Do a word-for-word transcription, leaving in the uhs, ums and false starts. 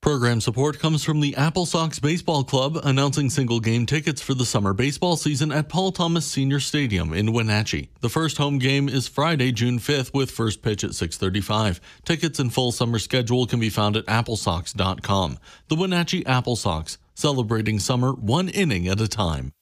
Program support comes from the Apple Sox Baseball Club, announcing single-game tickets for the summer baseball season at Paul Thomas Senior Stadium in Wenatchee. The first home game is Friday, June fifth, with first pitch at six thirty-five. Tickets and full summer schedule can be found at apple sox dot com. The Wenatchee Apple Sox, celebrating summer one inning at a time.